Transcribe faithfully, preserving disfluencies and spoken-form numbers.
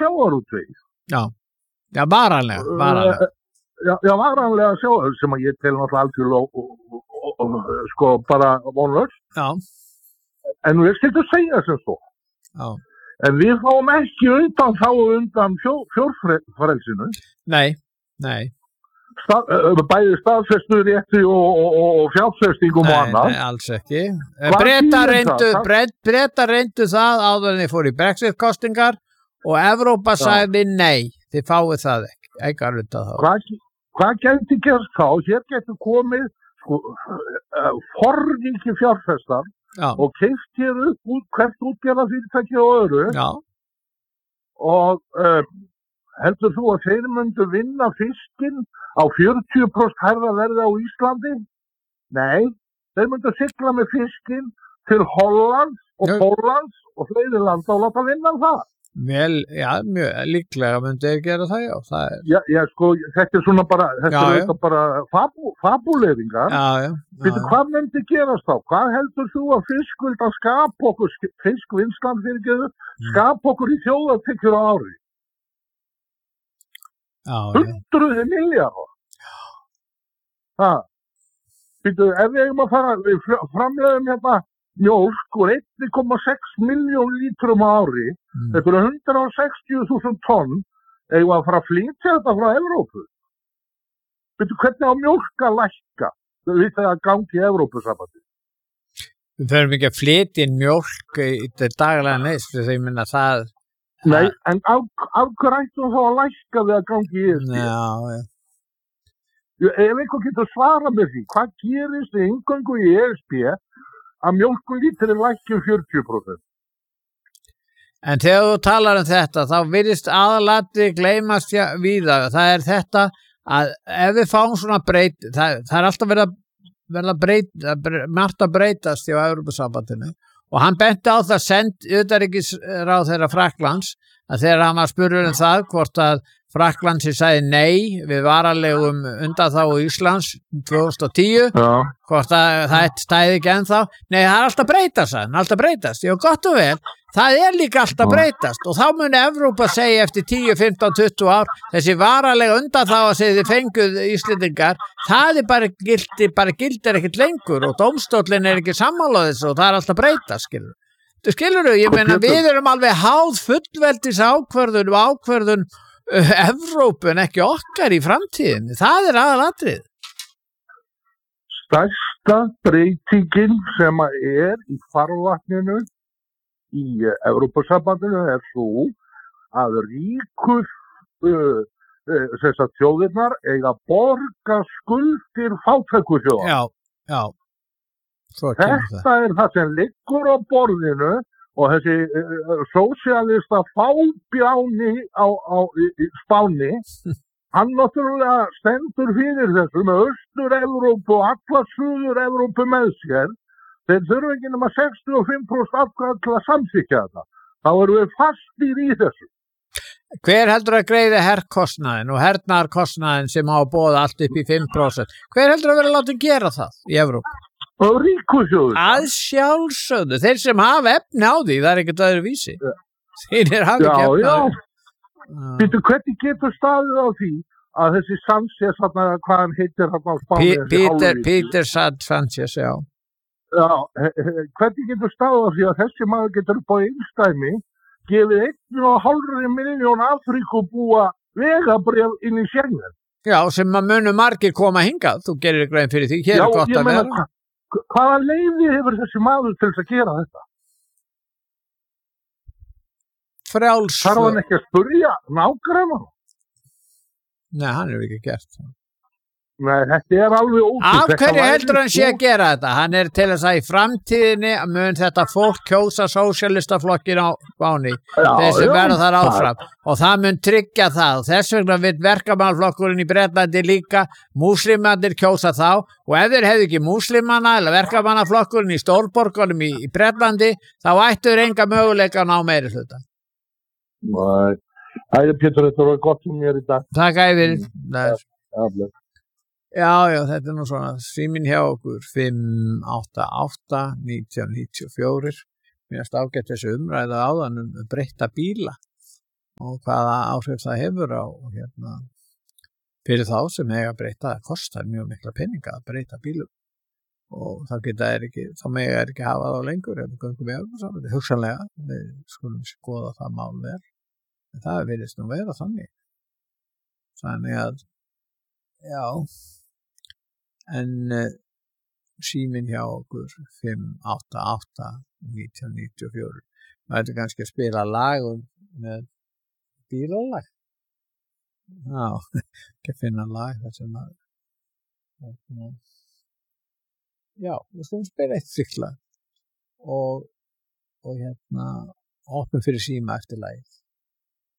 sjávarútvegi. Já, já, varanlega, varanlega. Já, já, varanlega sjávarútvegi sem að ég tel náttúrulega algjörlega og, og, og, og, sko bara vonlaust. Já. En við skildum segja sem svo. Já. En við fáum ekki undan þá undan fjó, fjórfrelsinu. Nei, nei. Stað, bæði staðfestu rétti og, og, og fjárfestingum og annað. Nei, alls ekki. Breta reyndu, Breta reyndu það áður en þið fóru í Brexit-kostingar og Evrópa sagði nei, þið fáið það ekki, ekki að hluta það. Hvað, hvað gæti gerst þá? Hér getur komið sko, forríki fjárfestar Já. Og keypt hér upp út, hvert útgerða fyrirtæki og öðru. Já. Og uh, heldur þú að þeir myndu vinna fiskinn á fjörutíu prósent hærra verði á Íslandi? Nei, þeir myndu sigla með fiskinn til Hollands og Póllands og fleiri landa og láta vinna það. Vel, já, mjög líklega myndi þeir gera það, já. Það er... Já, já, sko, þetta er svona bara, þetta já, er eitthvað bara fabu, fabuleringar. Já, já. Býtu, hvað myndi gerast þá? Hvað heldur þú að fisk vildi að skapa okkur, fiskvinnslan fyrir geðu, skapa okkur í þjóðartekjur á ári? Já, Hundruði milljarðar. Það. Býtu, ef við erum að fara, við framleiðum hérna mjólk úr einn komma sex milljón lítrum á ári, mm. þetta eru hundrað sextíu þúsund tonn, eigum að fara að flytja þetta frá Evrópu. Býtu, hvernig á mjólk að lækka við þegar gangi í Evrópusambandi? Við förum ekki að flytja inn mjólk í þetta daglega neist, þegar ég minna það... Nei, en af, af hverju ættum þá að lækka við að gangi í E S B? Já, já. Ef einhver getur svarað með því, hvað gerist í inngöngu í E S B að mjólkurlítrin lækki um fjörutíu prósent? En þegar þú talar um þetta, þá virðist aðalati gleymast víða. Það er þetta að ef við fáum svona breyt, það, það er alltaf verið að, verið að breyta, margt að breytast í Evrópusambandinu. Og hann benti á það send utanríkisráð þeirra Frakklands að þegar hann var spurður um það hvort að Frakkland sem sagði nei við varanlegum undanþágu Íslands tvö þúsund og tíu, Já. hvort að það stæði ekki ennþá. Nei, það er alltaf breytast, það er alltaf breytast. Jó, gott og vel, það er líka alltaf breytast og þá muni Evrópa segja eftir tíu, fimmtán, tuttugu ár, þessi varanlega undanþága sem þið fenguð Íslendingar, það er bara gildi, bara gildir ekkert lengur og dómstóllinn er ekki sammála þessu og það er alltaf breytast, skilur. Þú skilur, ég meina við erum alveg háð fullveldis ákvörðun og ákvörðun Evrópu en ekki okkar í framtíðinni. Það er aðalatrið. Stærsta breytingin sem er í farvatninu í Evrópusambandinu er svo að ríkur uh, uh, þessar þjóðirnar eiga að borga skuldir fátæku þjóða. Já, já. Svo Þetta það. er það sem liggur á borðinu og þessi uh, sósíalista fábjáni á, á í, í Spáni, hann náttúrulega stendur fyrir þessu með Austur-Evrópu og alla Suður-Evrópu með sér. Þeir þurfa ekki nema sextíu og fimm prósent afkvæð til að samþykkja þetta. Þá erum við fastir í þessu. Hver heldur að greiða herrkostnaðin og hernaðarkostnaðin sem á að boða allt upp í fimm prósent? Hver heldur að vera látið gera það í Evrópu? Og ríkusjóður. Að sjálfsögðu. Þeir sem hafa efni á því, það er ekkert öðru vísi. Ja. Þeir hafa ekki efni á því. Býtu, hvernig getur staðið á því að þessi Sanchez, hvað hann heitir hann á Spáni? Peter, Peter Sanchez, já. Já, hvernig getur staðið á því að þessi maður getur upp á einstæmi gefið einn og hálfri milljón Afríkubúa vegabréf inn í Schengen? Já, sem að munu margir koma hingað. Þú gerir grein fyrir því. Hér er gott að vera. Hvaða leyfi hefur þessi maður til þess að gera þetta? Frjáls. Þarf hann ekki að spurja nágranna? Nei, hann hefur ekki gert það. Nei, þetta er alveg ótrúlegt. Af hverju heldur hann sé að gera þetta? Hann er til þess að í framtíðinni mun þetta fólk kjósa sósíalistaflokkin á Spáni, þessi verða þar áfram og það mun tryggja það og þess vegna vil verkamannaflokkurinn í Bretlandi líka múslimandir kjósa þá og ef þeir hefðu ekki múslimana eða verkamannaflokkurinn í stórborgunum í, í Bretlandi þá ættu enga möguleika að ná meiri hluta. Nei, æði Pétur, þetta var gott um mér í dag. Takk æfir. Já, Já, já, þetta er nú svona síminn hjá okkur fimm átta átta nítján níutíu og fjögur. Mér erst ágætt þessu umræða áðan um breytta bíla og hvaða áhrif það hefur á hérna, fyrir þá sem eiga að breyta, það kostar mjög mikla peninga að breyta bílum og þá geta er ekki, þá mega er ekki hafa þá lengur ef við göngum við Evrópusambandið, hugsanlega, við skulum skoða það mál vel, en það virðist nú vera þannig. Þannig að, já, en uh, síminn hjá okkur fimm átta átta nítján níutíu og fjögur, maður ætti kannski að spila lag með bílalag. Já, ekki að finna lag þar sem að, hérna, já, við skulum spila eitt slíkt lag og, og hérna, opnum fyrir síma eftir lagið.